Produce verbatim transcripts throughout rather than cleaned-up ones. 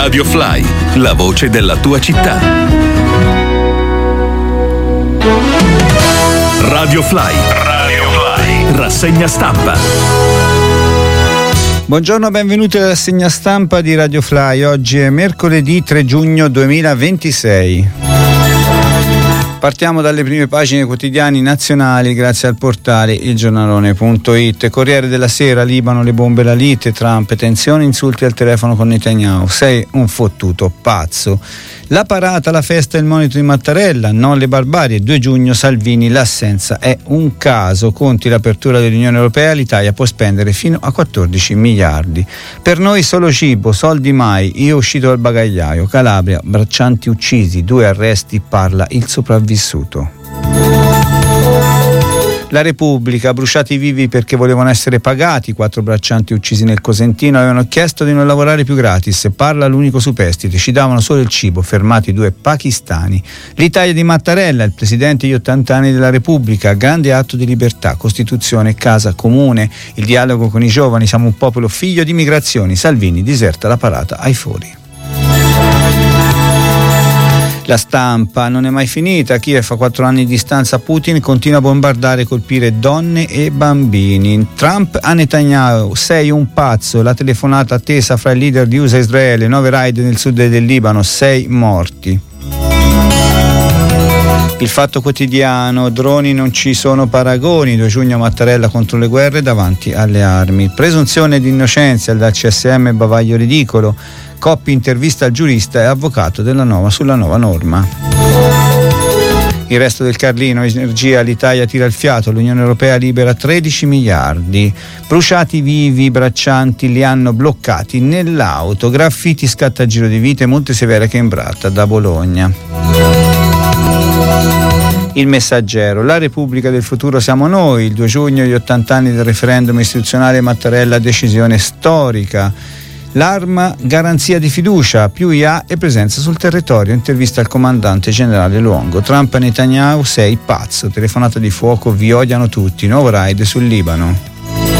Radio Fly, la voce della tua città. Radio Fly. Radio Fly. Rassegna stampa. Buongiorno, benvenuti alla rassegna stampa di Radio Fly. Oggi è mercoledì tre giugno duemilaventisei. Partiamo dalle prime pagine quotidiani nazionali grazie al portale il giornalone punto it. Corriere della Sera, Libano, le bombe, la lite, Trump, tensioni, insulti al telefono con Netanyahu, sei un fottuto pazzo. La parata, la festa e il monito di Mattarella, non le barbarie, due giugno Salvini, l'assenza è un caso, conti l'apertura dell'Unione Europea, l'Italia può spendere fino a quattordici miliardi. Per noi solo cibo, soldi mai, io uscito dal bagagliaio, Calabria, braccianti uccisi, due arresti, parla il sopravvissuto. La Repubblica, bruciati vivi perché volevano essere pagati, quattro braccianti uccisi nel Cosentino avevano chiesto di non lavorare più gratis, parla l'unico superstite, ci davano solo il cibo, fermati due pakistani. L'Italia di Mattarella, il presidente di ottanta anni della Repubblica, grande atto di libertà, Costituzione, casa comune, il dialogo con i giovani, siamo un popolo figlio di migrazioni, Salvini diserta la parata ai fori. La Stampa, non è mai finita, Kiev a quattro anni di distanza Putin continua a bombardare e colpire donne e bambini. Trump a Netanyahu, sei un pazzo, la telefonata attesa fra il leader di U S A e Israele, nove raid nel sud del Libano, sei morti. Il Fatto Quotidiano, droni non ci sono paragoni, due giugno Mattarella contro le guerre davanti alle armi. Presunzione di innocenza dal C S M, bavaglio ridicolo. Coppi intervista al giurista e avvocato della nuova, sulla nuova norma. Il Resto del Carlino, energia, l'Italia tira il fiato, l'Unione Europea libera tredici miliardi. Bruciati vivi, braccianti li hanno bloccati nell'auto, graffiti, scattagiro di vite, multe severe che imbratta da Bologna. Il Messaggero, la Repubblica del futuro siamo noi, il due giugno gli ottanta anni del referendum istituzionale, Mattarella, decisione storica. L'arma, garanzia di fiducia, più I A e presenza sul territorio, intervista al comandante generale Luongo. Trump a Netanyahu, sei pazzo, telefonata di fuoco, vi odiano tutti, nuovo raid sul Libano.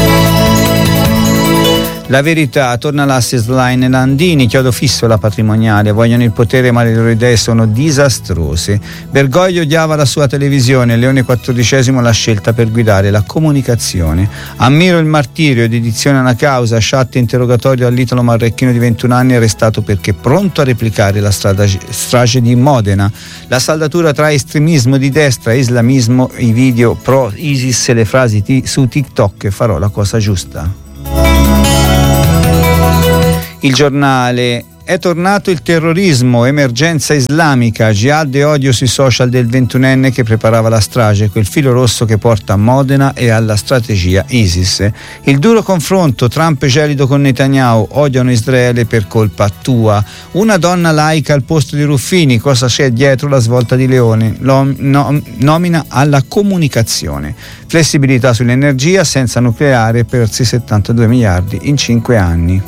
La Verità, torna l'assist line Landini, chiodo fisso alla patrimoniale, vogliono il potere ma le loro idee sono disastrose. Bergoglio odiava la sua televisione, Leone quattordicesimo la scelta per guidare la comunicazione. Ammiro il martirio, dedizione a una causa, chat interrogatorio all'italo marrecchino di ventuno anni arrestato perché pronto a replicare la strada, strage di Modena. La saldatura tra estremismo di destra e islamismo, i video pro ISIS e le frasi t- su TikTok, farò la cosa giusta. Il Giornale, è tornato il terrorismo, emergenza islamica, jihad e odio sui social del ventunenne che preparava la strage, quel filo rosso che porta a Modena e alla strategia ISIS. Il duro confronto, Trump gelido con Netanyahu, odiano Israele per colpa tua. Una donna laica al posto di Ruffini, cosa c'è dietro la svolta di Leone? Lo, no, nomina alla comunicazione. Flessibilità sull'energia, senza nucleare, persi settantadue miliardi in cinque anni.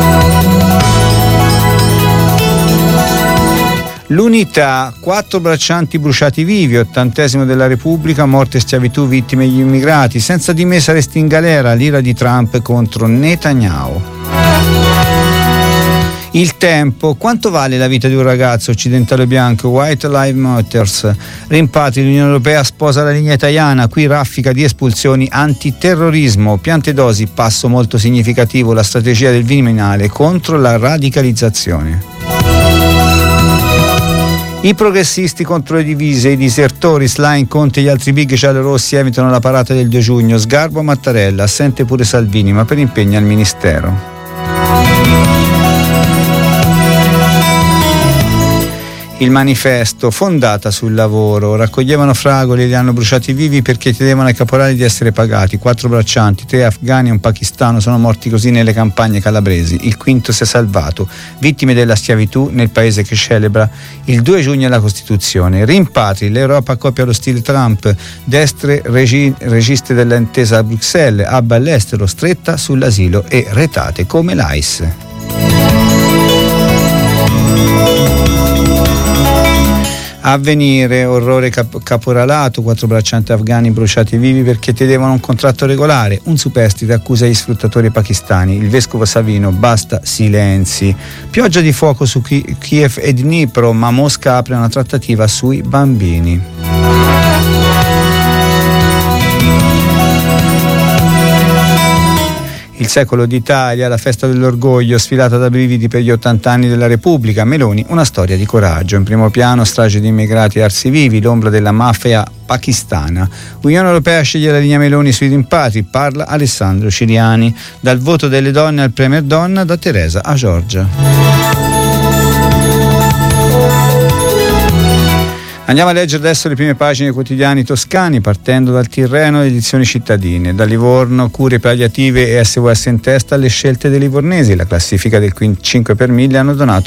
L'Unità, quattro braccianti bruciati vivi, ottantesimo della Repubblica, morte e schiavitù, vittime gli immigrati, senza di me saresti in galera, l'ira di Trump contro Netanyahu. Il Tempo, quanto vale la vita di un ragazzo occidentale bianco? White Lives Matter. Rimpatri, l'Unione Europea sposa la linea italiana, qui raffica di espulsioni antiterrorismo. Piantedosi, passo molto significativo, la strategia del Viminale contro la radicalizzazione. I progressisti contro le divise, i disertori, Schlein, Conte e gli altri big giallorossi evitano la parata del due giugno. Sgarbo a Mattarella, assente pure Salvini, ma per impegni al Ministero. Il Manifesto, fondata sul lavoro, raccoglievano fragoli e li hanno bruciati vivi perché chiedevano ai caporali di essere pagati. Quattro braccianti, tre afghani e un pakistano sono morti così nelle campagne calabresi. Il quinto si è salvato, vittime della schiavitù nel paese che celebra il due giugno la Costituzione. Rimpatri, l'Europa copia lo stile Trump, destre regi- registe dell'intesa a Bruxelles, Abba all'estero, stretta sull'asilo e retate come l'A I S. Avvenire, orrore cap- caporalato, quattro braccianti afghani bruciati vivi perché chiedevano un contratto regolare, un superstite accusa gli sfruttatori pakistani, il vescovo Savino, basta silenzi. Pioggia di fuoco su Ki- Kiev e Dnipro, ma Mosca apre una trattativa sui bambini. Il secolo d'Italia, la festa dell'orgoglio, sfilata da brividi per gli ottanta anni della Repubblica. Meloni, una storia di coraggio. In primo piano, strage di immigrati arsi vivi, l'ombra della mafia pakistana. Unione Europea sceglie la linea Meloni sui rimpatri, parla Alessandro Ciriani. Dal voto delle donne al premier donna, da Teresa a Giorgia. Andiamo a leggere adesso le prime pagine dei quotidiani toscani, partendo dal Tirreno, edizioni cittadine. Da Livorno, cure palliative e S O S in testa alle scelte dei livornesi. La classifica del cinque per mille hanno donato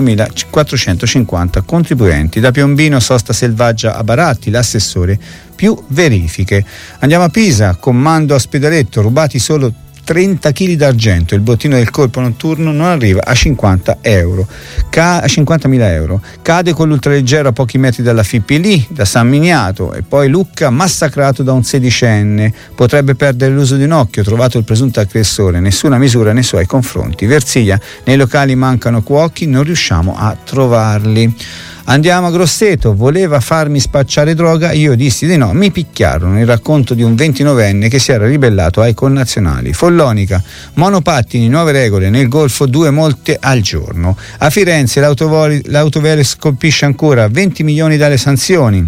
ventottomilaquattrocentocinquanta contribuenti. Da Piombino, sosta selvaggia a Baratti, l'assessore più verifiche. Andiamo a Pisa, comando ospedaletto, rubati solo trenta chili d'argento, il bottino del colpo notturno non arriva a cinquanta euro, Ca- a cinquantamila euro. Cade con l'ultraleggero a pochi metri dalla F I P L, da San Miniato. E poi Lucca massacrato da un sedicenne, potrebbe perdere l'uso di un occhio, trovato il presunto aggressore, nessuna misura nei suoi confronti. Versilia, nei locali mancano cuochi, non riusciamo a trovarli. Andiamo a Grosseto, voleva farmi spacciare droga, io dissi di no, mi picchiarono. Il racconto di un ventinovenne che si era ribellato ai connazionali. Follonica, monopattini, nuove regole, nel Golfo due molte al giorno. A Firenze l'autovele colpisce ancora, venti milioni dalle sanzioni.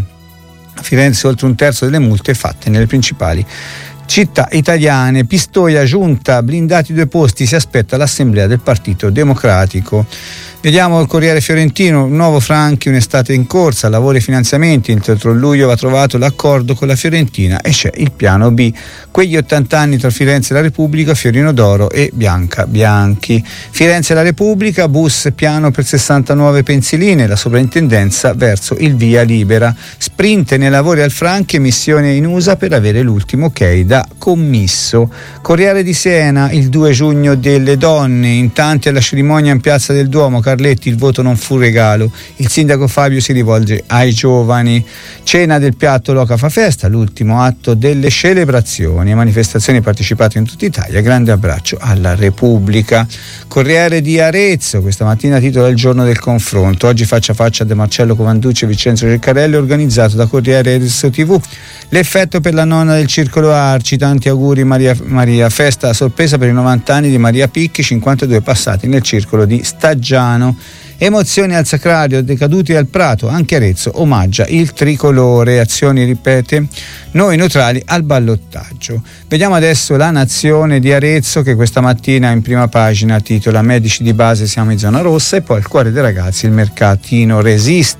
A Firenze oltre un terzo delle multe fatte nelle principali città italiane. Pistoia, giunta, blindati due posti, si aspetta l'assemblea del Partito Democratico. Vediamo il Corriere Fiorentino, nuovo Franchi, un'estate in corsa, lavori e finanziamenti. Entro luglio va trovato l'accordo con la Fiorentina e c'è il piano B. Quegli ottanta anni tra Firenze e la Repubblica, Fiorino d'Oro e Bianca Bianchi. Firenze e la Repubblica, bus piano per sessanta nuove pensiline, la sovrintendenza verso il via libera. Sprint nei lavori al Franchi e missione in U S A per avere l'ultimo ok da commisso. Corriere di Siena, il due giugno delle donne, in tanti alla cerimonia in Piazza del Duomo. Carletti, il voto non fu regalo, il sindaco Fabio si rivolge ai giovani. Cena del piatto, Loca fa festa, l'ultimo atto delle celebrazioni, manifestazioni partecipate in tutta Italia, grande abbraccio alla Repubblica. Corriere di Arezzo, questa mattina titola il giorno del confronto, oggi faccia a faccia De Marcello Covanducci e Vincenzo Ceccarelli, organizzato da Corriere Arezzo tivù. L'effetto per la nonna del Circolo Arci, tanti auguri Maria, Maria, festa a sorpresa per i novanta anni di Maria Picchi, cinquantadue passati nel circolo di Staggiano. Emozioni al Sacrario, decaduti al Prato, anche Arezzo omaggia il tricolore, azioni ripete, noi neutrali al ballottaggio. Vediamo adesso La Nazione di Arezzo, che questa mattina in prima pagina titola medici di base siamo in zona rossa, e poi il cuore dei ragazzi, il mercatino resiste.